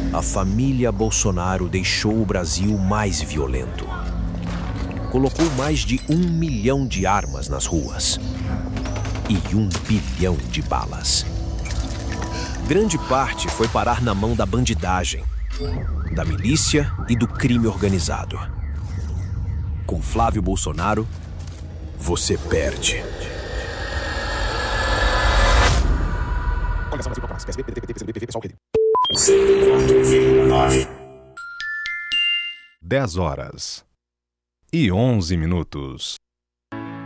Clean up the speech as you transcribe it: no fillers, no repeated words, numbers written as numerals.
a família Bolsonaro deixou o Brasil mais violento. Colocou mais de 1 milhão de armas nas ruas e 1 bilhão de balas. Grande parte foi parar na mão da bandidagem, da milícia e do crime organizado. Com Flávio Bolsonaro, você perde. 10 horas e 11 minutos.